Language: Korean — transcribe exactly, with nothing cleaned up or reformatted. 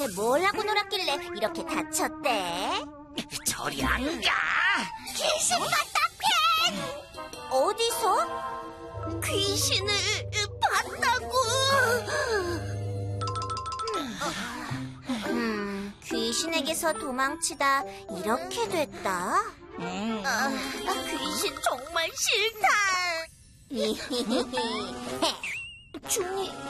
저녁에 뭘 하고 놀았길래 이렇게 다쳤대? 저리 안 가! 귀신 같다, 펜! 어디서? 귀신을 봤다고! 음, 귀신에게서 도망치다 이렇게 됐다? 음. 아, 귀신 정말 싫다! 중이,